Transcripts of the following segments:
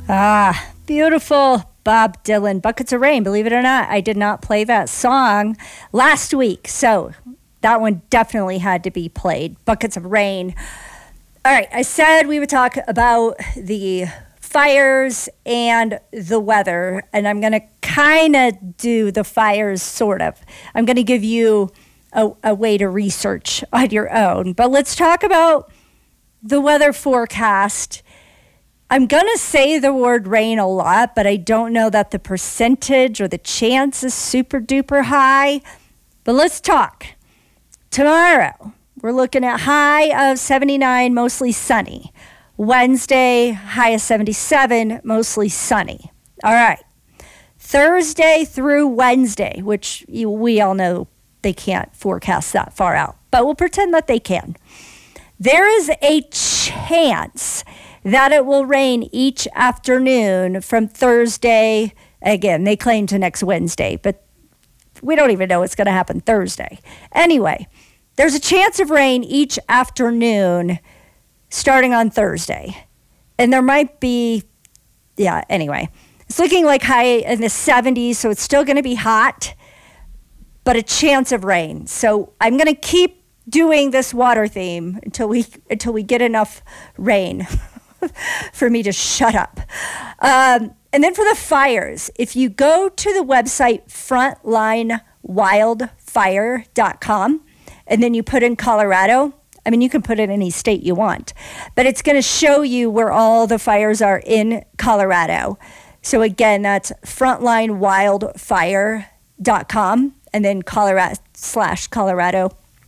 Ah, beautiful Bob Dylan. Buckets of Rain. Believe it or not, I did not play that song last week. So that one definitely had to be played. Buckets of Rain. All right, I said we would talk about the fires and the weather, and I'm going to kind of do the fires sort of. I'm going to give you a way to research on your own. But let's talk about the weather forecast. I'm going to say the word rain a lot, but I don't know that the percentage or the chance is super duper high. But let's talk. Tomorrow, we're looking at high of 79, mostly sunny. Wednesday, high of 77, mostly sunny. All right. Thursday through Wednesday, which we all know they can't forecast that far out, but we'll pretend that they can. There is a chance that it will rain each afternoon from Thursday. Again, they claim to next Wednesday, but we don't even know what's going to happen Thursday. Anyway, there's a chance of rain each afternoon starting on Thursday. And there might be, anyway. It's looking like high in the 70s, so it's still going to be hot, but a chance of rain. So I'm going to keep doing this water theme until we get enough rain for me to shut up. And then for the fires, if you go to the website frontlinewildfire.com and then you put in Colorado, I mean, you can put in any state you want, but it's going to show you where all the fires are in Colorado. So again, that's frontlinewildfire.com and then Colorado.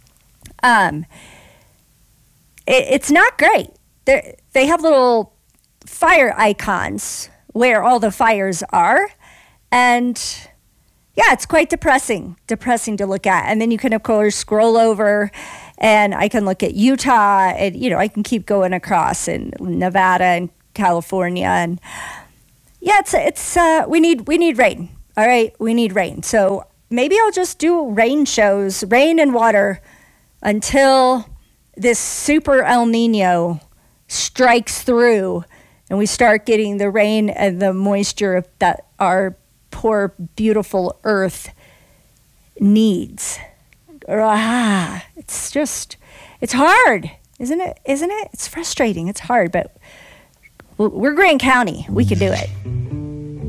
It's not great. They have little fire icons where all the fires are. And yeah, it's quite depressing to look at. And then you can, of course, scroll over and I can look at Utah and, I can keep going across in Nevada and California. And yeah, we need rain. All right. We need rain. So maybe I'll just do rain shows, rain and water until this super El Nino strikes through and we start getting the rain and the moisture that our poor, beautiful earth needs. It's hard, isn't it? It's frustrating. It's hard, but we're Grand County. We can do it.